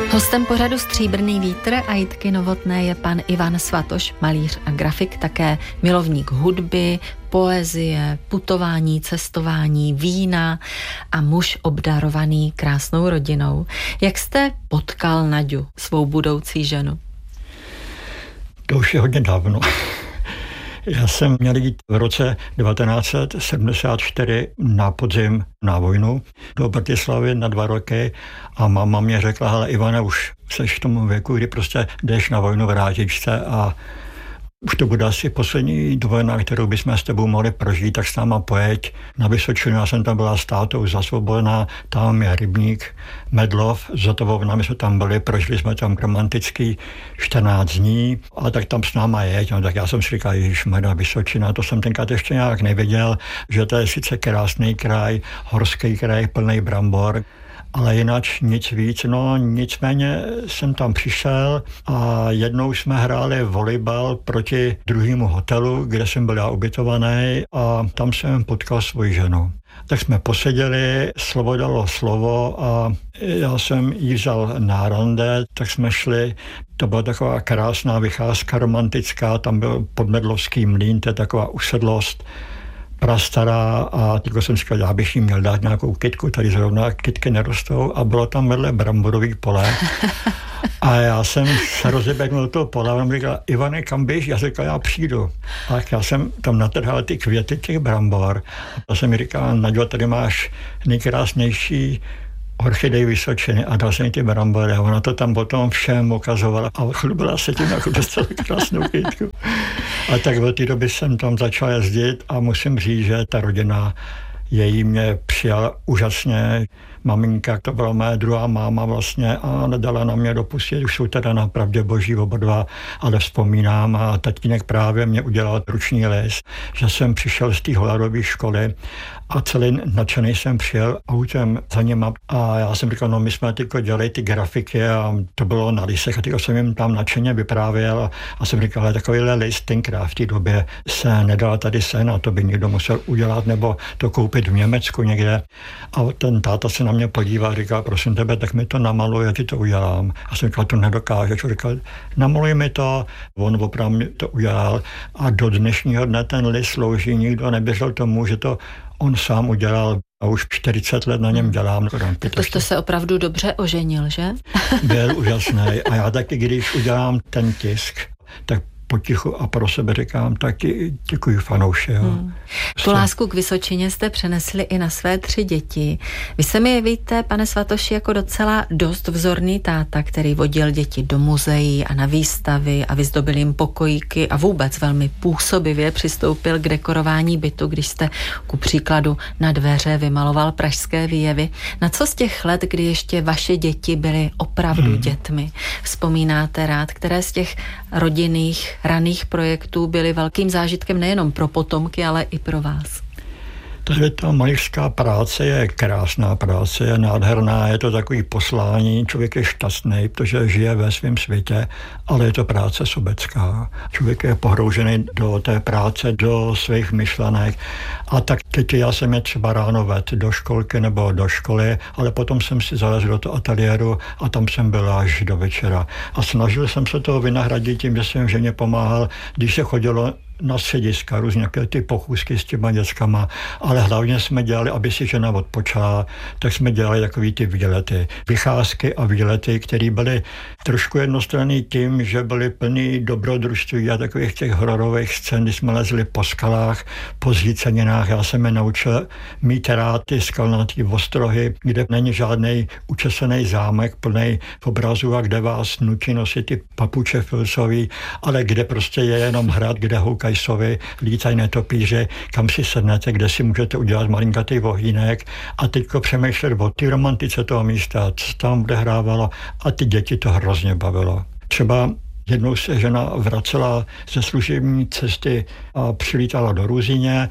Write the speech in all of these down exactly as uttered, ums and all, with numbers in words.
Hostem pořadu Stříbrný vítr a Jitky Novotné je pan Ivan Svatoš, malíř a grafik, také milovník hudby, poezie, putování, cestování, vína a muž obdarovaný krásnou rodinou. Jak jste potkal Naďu, svou budoucí ženu? To už je hodně dávno. Já jsem měl jít v roce devatenáct set sedmdesát čtyři na podzim na vojnu do Bratislavy na dva roky a máma mě řekla, hele Ivane, už seš v tomu věku, kdy prostě jdeš na vojnu, vrátíš se a už to bude asi poslední dovolená, kterou bychom s tebou mohli prožít, tak s náma pojeď na Vysočinu. Já jsem tam byla s tátou zasvobozená, tam je rybník Medlov, s Zotovovnami jsme tam byli, prožili jsme tam romantický čtrnáct dní, a tak tam s náma jeď. No, tak já jsem si říkal, ježišmarja, Vysočina, to jsem tenkrát ještě nějak nevěděl, že to je sice krásný kraj, horský kraj, plný brambor, ale jinak nic víc. No nicméně jsem tam přišel a jednou jsme hráli volejbal proti druhému hotelu, kde jsem byl já ubytovaný a tam jsem potkal svoji ženu. Tak jsme poseděli, slovo dalo slovo a já jsem jí vzal na rande, tak jsme šli, to byla taková krásná vycházka romantická, tam byl Podmedlovský mlýn, to je taková usedlost prastará a tylko jsem říkal, já bych jí měl dát nějakou kytku, tady zrovna kytky nerostou a bylo tam vedle bramborový pole. A já jsem se rozeběhnul do toho pole a on mi říkal, Ivane, kam běž? Já říkal, já přijdu. A já jsem tam natrhal ty květy těch brambor a jsem mi říkal, Naďo, tady máš nejkrásnější orchidej Vysočiny a dal jsem jí ty brambory a ona to tam potom všem ukazovala a chlubila se tím, jako dostala krásnou kytku. A tak od té doby jsem tam začal jezdit a musím říct, že ta rodina její mě přijala úžasně. Maminka, to byla moje druhá máma vlastně a nedala na mě dopustit, už jsou teda na pravdě boží oba dva, ale vzpomínám a tatínek právě mě udělal ruční list, že jsem přišel z té holadové školy a celý nadšený jsem přijel autem za něma a já jsem říkal, no my jsme tyko dělali ty grafiky a to bylo na lisech a tyko jsem jim tam nadšeně vyprávěl a, a jsem říkal, ale takovýhle list tenkrát v té době se nedal tady sen a to by někdo musel udělat nebo to koupit v Německu někde a ten táta se na mě podíval, říkal, prosím tebe, tak mi to namaluj, já ti to udělám. A jsem říkal, to nedokážeš. Říkal, namaluj mi to, on opravdu to udělal a do dnešního dne ten list slouží, nikdo nevěřil tomu, že to on sám udělal a už čtyřicet let na něm dělám. Tak to jste se opravdu dobře oženil, že? Byl úžasný a já taky, když udělám ten tisk, tak potichu a pro sebe říkám taky děkuji fanouši. Hmm. Tu lásku k Vysočině jste přenesli i na své tři děti. Vy se mi jevíte, pane Svatoši, jako docela dost vzorný táta, který vodil děti do muzeí a na výstavy a vyzdobil jim pokojíky a vůbec velmi působivě přistoupil k dekorování bytu, když jste ku příkladu na dveře vymaloval pražské výjevy. Na co z těch let, kdy ještě vaše děti byly opravdu hmm. dětmi, vzpomínáte rád, které z těch rodinných raných projektů byly velkým zážitkem nejenom pro potomky, ale i pro vás? Tady ta malířská práce je krásná práce, je nádherná, je to takový poslání, člověk je šťastný, protože žije ve svém světě, ale je to práce sobecká. Člověk je pohroužený do té práce, do svých myšlenek a tak teď já jsem je třeba ráno vedl do školky nebo do školy, ale potom jsem si zalezl do toho ateliéru a tam jsem byl až do večera. A snažil jsem se toho vynahradit tím, že jsem ženě pomáhal, když se chodilo na střediska, různě ty pochůzky s těma dětskama, ale hlavně jsme dělali, aby si žena odpočala, tak jsme dělali takový ty výlety. Vycházky a výlety, které byly trošku jednostranný tím, že byly plný dobrodružství a takových těch hororových scén, kdy jsme lezli po skalách, po zříceninách. Já jsem je naučil mít rád ty skalnatý ostrohy, kde není žádný učesený zámek plný obrazů a kde vás nutí nosit ty papuče filcový, ale kde prostě je jenom hrad, kde houkají sovy, lítají netopíři, kam si sednete, kde si můžete udělat malinkatý vohýnek a teďko přemýšlet o ty romantice toho místa, co tam odehrávalo a ty děti to hrozně bavilo. Třeba jednou se žena vracela ze služební cesty a přilítala do Ruzyně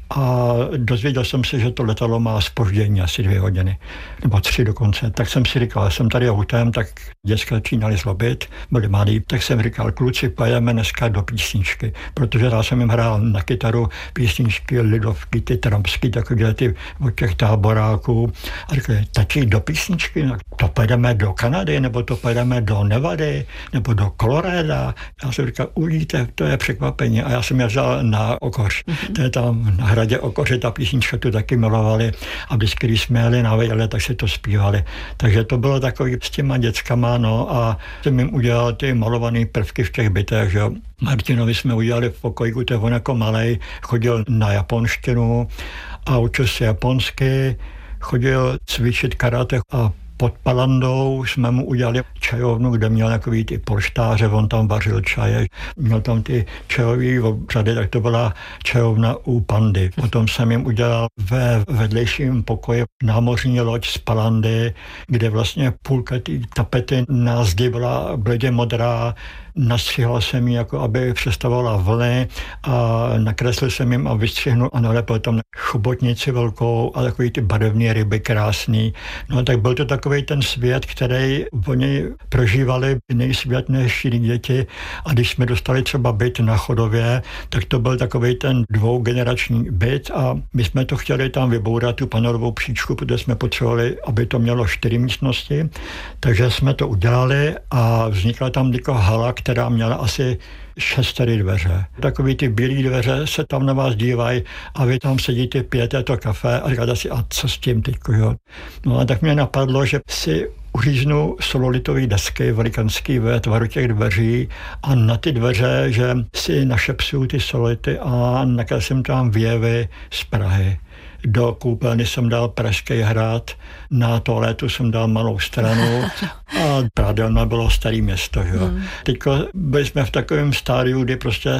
a dozvěděl jsem se, že to letadlo má zpoždění asi dvě hodiny, nebo tři dokonce. Tak jsem si říkal, jsem tady autem, tak děcka začínali zlobit, byli malí, tak jsem říkal, kluci, pojedeme dneska do písničky, protože já jsem jim hrál na kytaru písničky, lidovky, ty trampsky, takové ty od těch táboráků. A říkali, tači do písničky, no, to pojedeme do Kanady, nebo to pojedeme do Nevady, nebo do Colorada. Já jsem říkal, uvidíte, to je překvapení. A já jsem je vzal na Okoř. Mm-hmm. To je tam na hradě Okoře, ta písnička tu taky milovali a vždycky, když jsme jeli na vejle, tak si to zpívali. Takže to bylo takový s těma dětskama, no a jsem jim udělal ty malované prvky v těch bytech, že jo. Martinovi jsme udělali v pokojíku, to je on jako malej, chodil na japonštinu a učil se japonsky, chodil cvičit karate a pod Palandou jsme mu udělali čajovnu, kde měl takový ty polštáře, on tam vařil čaje, měl tam ty čajový obřady, tak to byla čajovna u Pandy. Potom jsem jim udělal ve vedlejším pokoji námořní loď z Palandy, kde vlastně půlka té tapety na zdi byla bledě modrá, nastřihl jsem ji, jako aby představovala vlny a nakreslil jsem jim a vystřihnul a nalepil tam chobotnici velkou a takový ty barevné ryby krásný. No tak byl to takový ten svět, který oni prožívali nejsvětnější děti a když jsme dostali třeba byt na Chodově, tak to byl takový ten dvougenerační byt a my jsme to chtěli tam vybourat, tu panorovou příčku, protože jsme potřebovali, aby to mělo čtyři místnosti, takže jsme to udělali a vznikla tam jako hala, která měla asi šest dveře. Takový ty bílé dveře se tam na vás dívají a vy tam sedíte, pijete to kafe a říkáte si, a co s tím teďko, jo. No a tak mě napadlo, že si uříznu sololitový desky velikánský ve tvaru těch dveří a na ty dveře, že si našepsuju ty solity a nakreslím tam výjevy z Prahy. Do koupelny jsem dal Pražský hrad, na toaletu jsem dal Malou Stranu a Pradelna bylo starý město. Jo. Hmm. Teďko byli jsme v takovém stádiu, kdy prostě